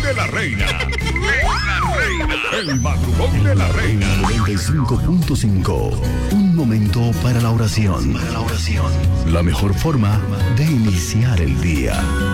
de la reina. El madrugón de la reina. 95.5. Un momento para la oración. La mejor forma de iniciar el día.